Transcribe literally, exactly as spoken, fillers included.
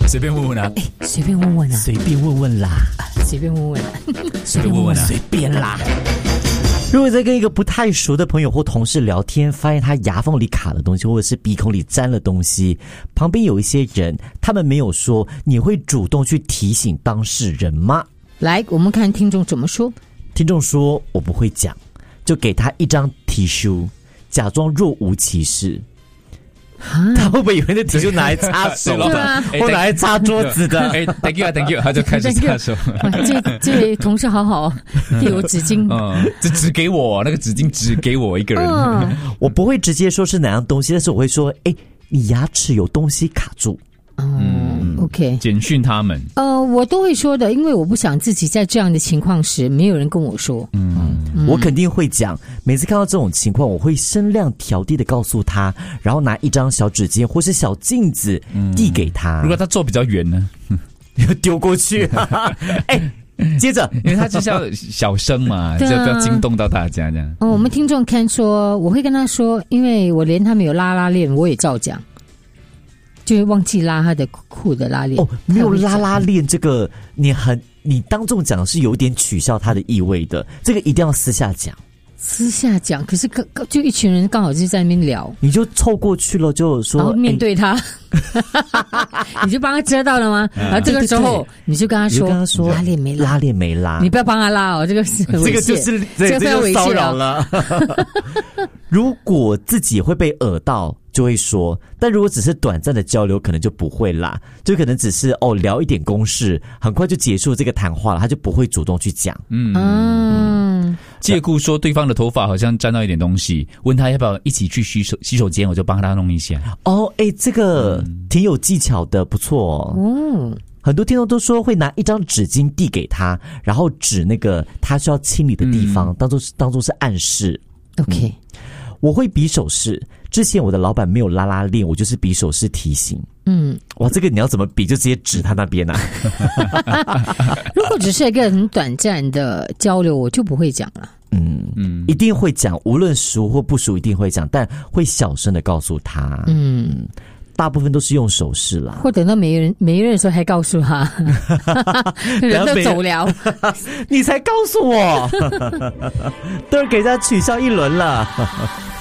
随便问问啊， 哎，随便问问啊， 随便问问啦， 随便问问啊， 随便问问啊， 随便啦。如果在跟一个不太熟的朋友或同事聊天，发现他牙缝里卡了东西，或者是鼻孔里沾了东西，旁边有一些人，他们没有说，你会主动去提醒当事人吗？ 来，我们看听众怎么说。 听众说，我不会讲，就给他一张提书，假装若无其事。他会不会以为那提书拿来擦手的，或拿来擦桌子的？ 哎 ，thank you 啊 ，thank you， 他就开始擦手。 这这位同事好好，递我纸巾。 嗯，这只给我那个纸巾，只给我一个人。 嗯， 我不会直接说是哪样东西，但是我会说，哎，你牙齿有东西卡住。 嗯 ，OK， 简讯他们。 呃，我都会说的，因为我不想自己在这样的情况时没有人跟我说。 嗯，我肯定会讲。每次看到这种情况，我会声量调低的告诉他，然后拿一张小纸巾或是小镜子递给他。 如果他坐比较远呢， 丢过去。哎。接着， 因为他就是要小声嘛，就不要惊动到大家这样。 哦，我们听众 Ken 说，我会跟他说，因为我连他们有拉拉链，我也照讲。就会忘记拉他的裤的拉链。 哦，没有拉拉链这个，你很你当众讲是有点取笑他的意味的，这个一定要私下讲。 私下讲，可是就一群人刚好就在那边聊， 你就凑过去了，就说， 然后面对他，欸、你就帮他遮到了吗？然后这个时候你就跟他说， 跟他说拉链没拉， 拉链没拉， 你不要帮他拉哦，这个是这个就是这个就是骚扰了。如果自己会被耳到，就会说，但如果只是短暂的交流，可能就不会啦，就可能只是哦聊一点公事，很快就结束这个谈话了，他就不会主动去讲。 嗯。 嗯， 借故说对方的头发好像沾到一点东西，问他要不要一起去洗手洗手间，我就帮他弄一下。 哦，哎，这个挺有技巧的，不错哦。 哦， 很多听众都说会拿一张纸巾递给他，然后指那个他需要清理的地方，嗯、当做是当做是暗示。 OK，、 嗯、我会比手势。之前我的老板没有拉拉链，我就是比手势提醒。嗯，哇，这个你要怎么比？就直接指他那边啊。 如果只是一个很短暂的交流，我就不会讲了。 嗯嗯，一定会讲，无论熟或不熟，一定会讲，但会小声的告诉他。嗯，大部分都是用手势啦， 或等到没人没人的时候还告诉他，人都走了， 你才告诉我，都给他取笑一轮了。